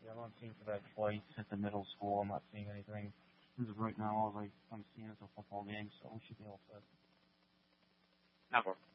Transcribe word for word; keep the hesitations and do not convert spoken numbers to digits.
Yeah, I'm not seeing for that twice at the middle school. I'm not seeing anything. As of right now, all I, I'm seeing is a football game, so we should be able to. Never.